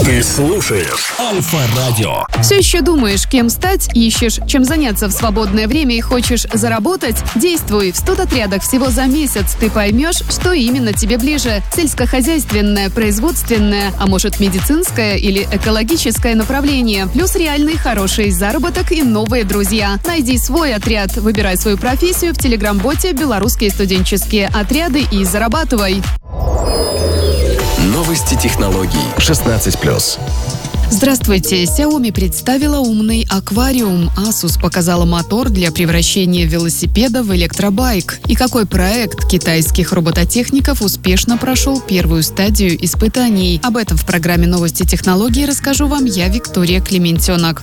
Ты слушаешь Альфа-радио. Все еще думаешь, кем стать, ищешь, чем заняться в свободное время и хочешь заработать? Действуй. В 100 отрядах всего за месяц ты поймешь, что именно тебе ближе. Сельскохозяйственное, производственное, а может медицинское или экологическое направление. Плюс реальный хороший заработок и новые друзья. Найди свой отряд, выбирай свою профессию в телеграм-боте «Белорусские студенческие отряды» и зарабатывай. Новости технологий 16+. Здравствуйте! Xiaomi представила умный аквариум. Asus показала мотор для превращения велосипеда в электробайк. И какой проект китайских робототехников успешно прошел первую стадию испытаний? Об этом в программе «Новости технологий» расскажу вам я, Виктория Клементенок.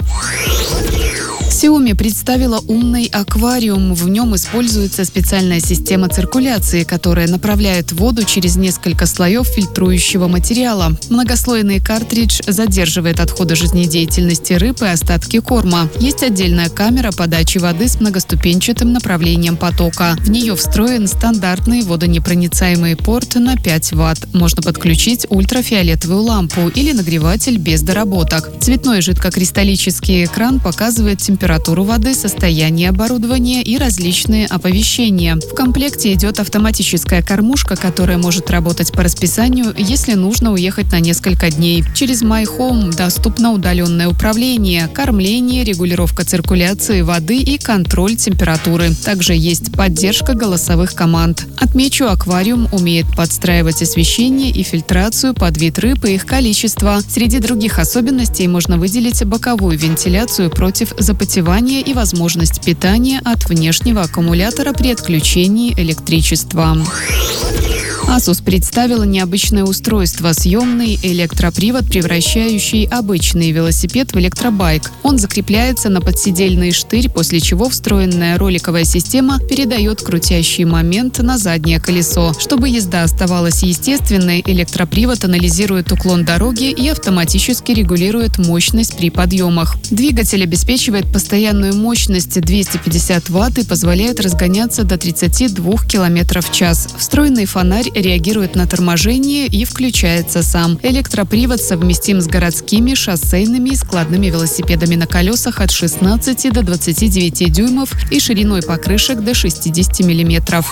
Xiaomi представила умный аквариум. В нем используется специальная система циркуляции, которая направляет воду через несколько слоев фильтрующего материала. Многослойный картридж задерживает отходы жизнедеятельности рыб и остатки корма. Есть отдельная камера подачи воды с многоступенчатым направлением потока. В нее встроен стандартный водонепроницаемый порт на 5 Вт. Можно подключить ультрафиолетовую лампу или нагреватель без доработок. Цветной жидкокристаллический экран показывает температуру воды, состояние оборудования и различные оповещения. В комплекте идет автоматическая кормушка, которая может работать по расписанию, если нужно уехать на несколько дней. Через My Home доступно удаленное управление, кормление, регулировка циркуляции воды и контроль температуры. Также есть поддержка голосовых команд. Отмечу, аквариум умеет подстраивать освещение и фильтрацию под вид рыб и их количество. Среди других особенностей можно выделить боковую вентиляцию против запотевания и возможность питания от внешнего аккумулятора при отключении электричества. Asus представила необычное устройство – съемный электропривод, превращающий обычный велосипед в электробайк. Он закрепляется на подседельный штырь, после чего встроенная роликовая система передает крутящий момент на заднее колесо. Чтобы езда оставалась естественной, электропривод анализирует уклон дороги и автоматически регулирует мощность при подъемах. Двигатель обеспечивает постоянную мощность 250 Вт и позволяет разгоняться до 32 км в час. Встроенный фонарь реагирует на торможение и включается сам. Электропривод совместим с городскими, шоссейными и складными велосипедами на колесах от 16 до 29 дюймов и шириной покрышек до 60 мм.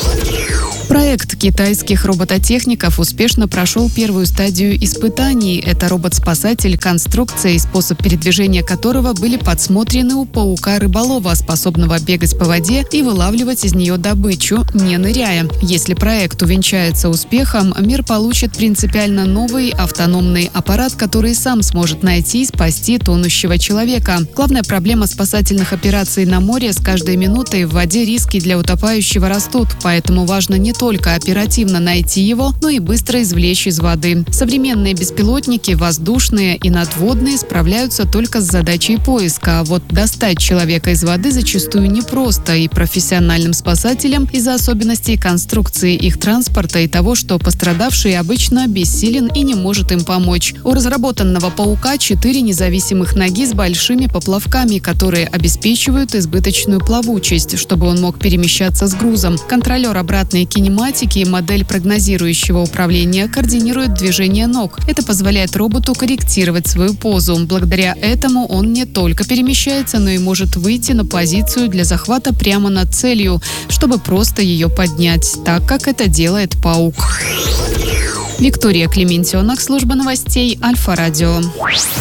Проект китайских робототехников успешно прошел первую стадию испытаний. Это робот-спасатель, конструкция и способ передвижения которого были подсмотрены у паука-рыболова, способного бегать по воде и вылавливать из нее добычу, не ныряя. Если проект увенчается успехом, мир получит принципиально новый автономный аппарат, который сам сможет найти и спасти тонущего человека. Главная проблема спасательных операций на море – с каждой минутой в воде риски для утопающего растут, поэтому важно не только оперативно найти его, но и быстро извлечь из воды. Современные беспилотники, воздушные и надводные, справляются только с задачей поиска, а вот достать человека из воды зачастую непросто, и профессиональным спасателям из-за особенностей конструкции их транспорта и того, что пострадавший обычно бессилен и не может им помочь. У разработанного паука 4 независимых ноги с большими поплавками, которые обеспечивают избыточную плавучесть, чтобы он мог перемещаться с грузом. Контролер обратной кинематики и модель прогнозирующего управления координируют движение ног. Это позволяет роботу корректировать свою позу. Благодаря этому он не только перемещается, но и может выйти на позицию для захвата прямо над целью, чтобы просто ее поднять, так как это делает паук. Виктория Клементенок, служба новостей Альфа-радио.